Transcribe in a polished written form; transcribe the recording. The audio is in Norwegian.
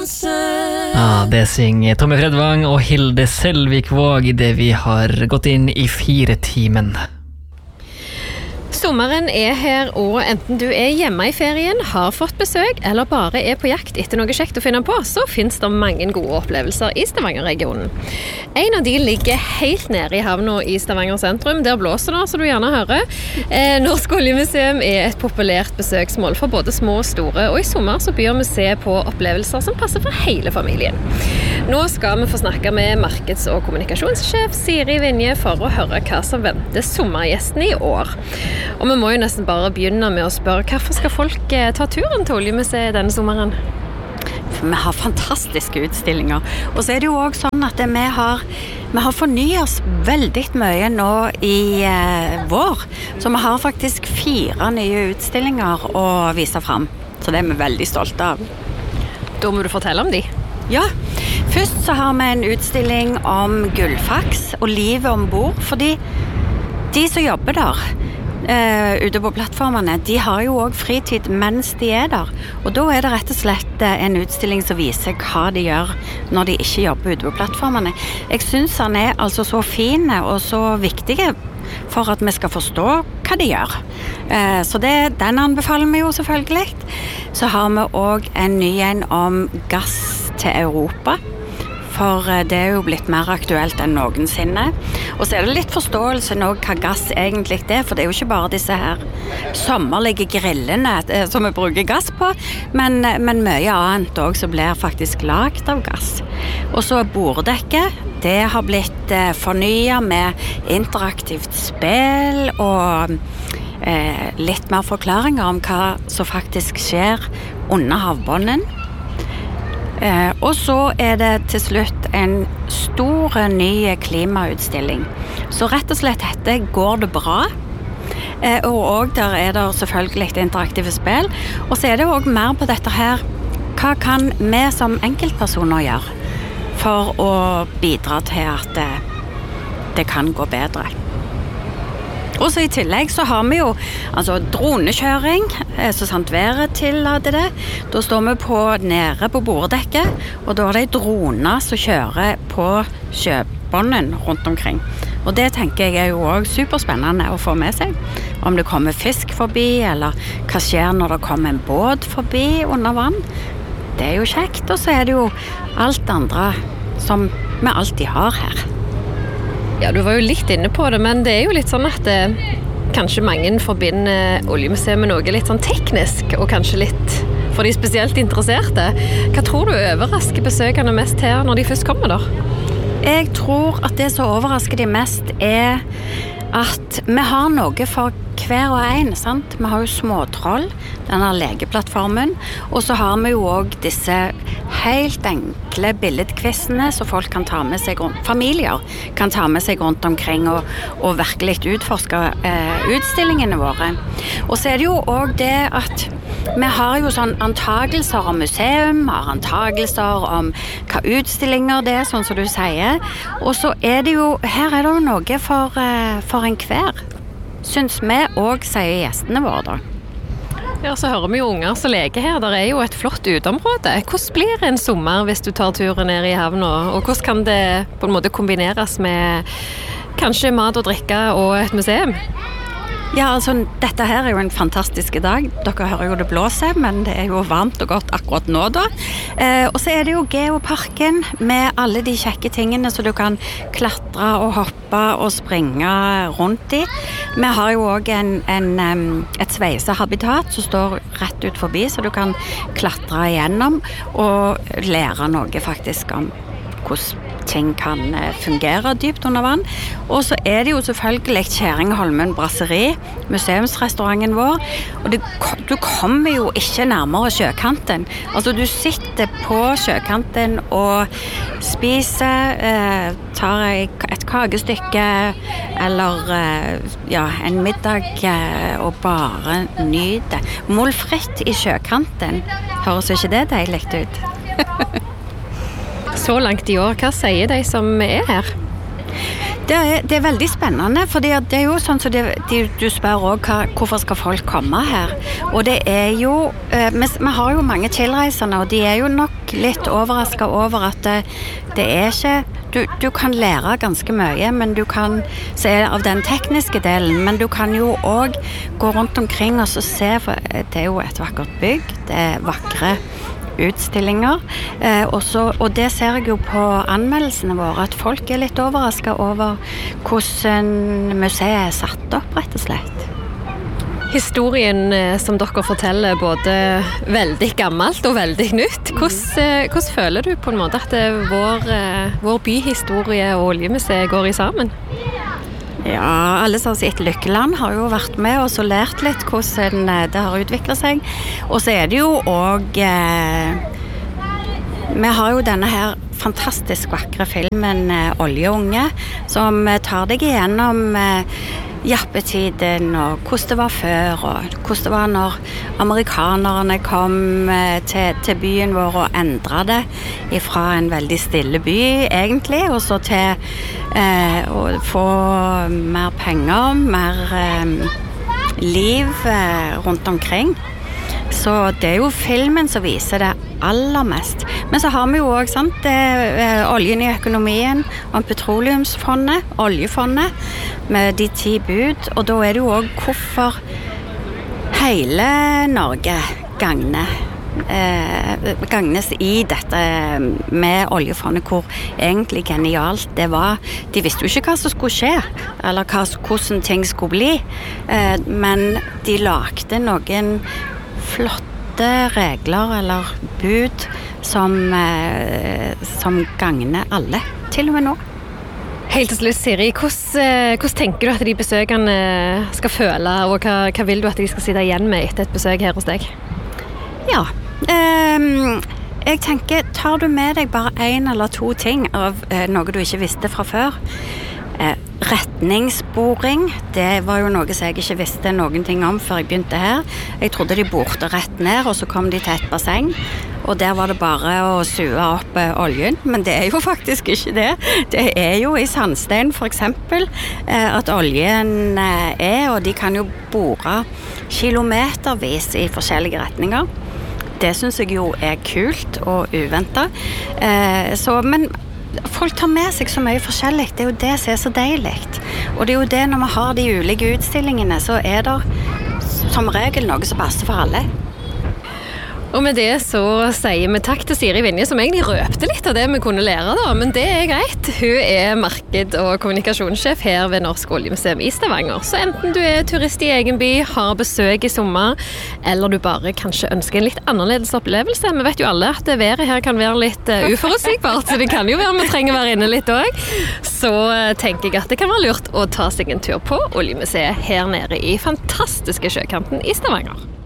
Det synger Tommy Fredvang og Hilde Selvikvåg I det vi har gått inn I 4-timen. Sommeren her, og enten du hjemme I ferien, har fått besøk, eller bare på jakt etter noe kjekt å finne på, så finnes det mange gode opplevelser I Stavanger-regionen. En av de ligger helt nede I havna I Stavanger sentrum, der blåser det, så du gjerne hører. Norsk Oljemuseum et populært besøksmål for både små og store, og I sommer så byr museet på opplevelser som passer for hele familien. Nå skal vi få snakke med markeds- og kommunikasjonssjef Siri Vinje for å høre hva som venter sommergjestene I år. Og vi må jo nesten bare begynne med å spørre, hvorfor skal folk ta turen til Oljemuseet denne sommeren? Vi har fantastiske utstillinger, og så det jo også sånn at vi har fornyet oss veldig mye nå I vår, så vi har faktisk 4 nye utstillinger å vise frem, så det vi veldig stolte av. Da må du fortelle om de. Ja, først så har vi en utstilling om gullfaks og livet ombord, fordi de som jobber der, ute på plattformene, de har jo også fritid mens de der, og da det rett og slett en utstilling som viser hva de gjør når de ikke jobber ute på plattformene. Jeg synes han altså så fin og så viktig for at vi skal forstå hva de gjør. Så den anbefaler vi jo selvfølgelig. Så har vi også en ny en om gass til Europa, for det jo blitt mer aktuelt enn noensinne. Og så det litt forståelse nå hva gass egentlig for det jo ikke bare disse her sommerlige grillene som vi bruker gass på, men mye annet også som blir faktisk lagt av gass. Og så borddekket, det har blitt fornyet med interaktivt spill og litt mer forklaringer om hva som faktisk skjer under havbunnen. Og så det til slutt en stor ny klimautstilling. Så rett og slett dette går det bra. Og også der det selvfølgelig interaktive spill. Og så det også mer på dette her. Hva kan vi som enkeltpersoner gjøre for å bidra til at det kan gå bedre? Og så I tillegg så har vi jo dronekjøring, så sant været tillater det. Da står vi nede på borddekket, og da det droner som kjører på sjøbunnen rundt omkring. Og det tenker jeg jo også superspennende å få med seg. Om det kommer fisk forbi, eller hva skjer når det kommer en båt forbi under vann. Det jo kjekt, og så det jo alt andre som vi alltid har her. Ja, du var jo litt inne på det, men det jo litt sånn at kanskje mange forbinder Oljemuseet med noe litt sånn teknisk, og kanskje litt for de spesielt interesserte. Hva tror du overrasker besøkende mest her når de først kommer da? Jeg tror at det som overrasker de mest at vi har noe for hver og en, sant? Vi har jo småtroll, denne legeplattformen, og så har vi jo også disse helt enkle billedquizene som folk kan ta med seg rundt, familier kan ta med seg rundt omkring og virkelig utforske utstillingene våre. Og så det jo også det at vi har jo sånn antagelser om museum, har antagelser om hva utstillinger det sånn som du sier, og så det jo, her det jo noe for en hver. Syns vi også, sier gjestene våre da. Ja, så hører vi jo unger som leker her. Der jo et flott uteområde. Hvordan blir en sommer hvis du tar turen ned I havna? Og hvordan kan det på en måte kombineres med kanskje mat og drikke og et museum? Ja, dette her jo en fantastisk dag. Dere hører jo det blåser, men det jo varmt og godt akkurat nå da. Og så det jo Geoparken med alle de kjekke tingene så du kan klatre og hoppe og springe rundt I. Vi har jo også et sveisehabitat som står rett ut forbi, så du kan klatre igjennom og lære noe faktisk om hvordan ting kan fungere dypt under vann. Og så det jo selvfølgelig Kjæringholmen Brasseri, museumsrestauranten vår. Og du kommer jo ikke nærmere sjøkanten. Du sitter på sjøkanten og spiser, tar et kakestykke eller en middag og bare nyter. Målfritt I sjøkanten. Høres ikke det deilig ut? Så langt I år, hva sier de som her? Det veldig spennende, for det jo sånn som du spør også hvorfor skal folk komme her. Og det jo, vi har jo mange tilreisende, og de jo nok òg litt overrasket over at det ikke du kan lære ganske mye, men du kan se av den tekniske delen, men du kan jo òg gå rundt omkring og så se, for det jo et vakkert bygg, det vakre utstillinger, og det ser jeg jo på anmeldelsene våre, at folk litt overrasket over hvordan museet satt opp, rett og slett. Historien som dere forteller både veldig gammelt og veldig nytt. Hvordan føler du på en måte at vår byhistorie og oljemuseet går i sammen? Ja, alle som har sett Lykkeland har jo vært med og så lært litt hvordan det har utviklet seg. Og så det jo også vi har jo denne her fantastisk vakre filmen Oljeunge, som tar deg igjennom jappetiden og hvordan det var før og hvordan det var når amerikanerne kom til byen vår og endret det fra en veldig stille by egentlig og så til å få mer penger, mer liv rundt omkring. Så det jo filmen som viser det aller mest. Men så har vi jo også oljen i økonomien og petroleumsfondet, oljefondet, med de 10 bud. Og da det jo også hvorfor hele Norge gagnes i dette med oljefondet, hvor egentlig genialt det var. De visste jo ikke hva som skulle skje, eller hvordan ting skulle bli, men de lagde noen flotte regler eller bud som gagner alle, til og med nå. Helt til slutt, Siri, hvordan tenker du at de besøkende skal føle, og hva vil du at de skal sitte igjen med etter et besøk her hos deg? Ja, jeg tenker, tar du med deg bare 1 eller 2 ting av noe du ikke visste fra før? Retningsboring, det var jo noe som jeg ikke visste noen ting om før jeg begynte her. Jeg trodde de borte rett ned, og så kom de til et basseng, og der var det bare å sue opp oljen, men det jo faktisk ikke det. Det jo i sandstein for eksempel, at oljen og de kan jo bore kilometervis i forskjellige retninger. Det synes jeg jo kult og uventet. Men folk tar med seg så mye forskjellig, det jo det som så deilig. Og det jo det når vi har de ulike utstillingene, så det som regel noe som passer for alle. Og med det så sier vi takk til Siri Vinje, som egentlig røpte litt av det vi kunne lære da, men det greit. Hun marked- og kommunikasjonssjef her ved Norsk Oljemuseum i Stavanger. Så enten du turist i egen by, har besøk i sommer, eller du bare kanskje ønsker en litt annerledes opplevelse. Vi vet jo alle at været her kan være litt uforutsigbart, så det kan jo være vi trenger å være inne litt også. Så tenker jeg at det kan være lurt å ta seg en tur på Oljemuseet her nede i fantastiske sjøkanten i Stavanger.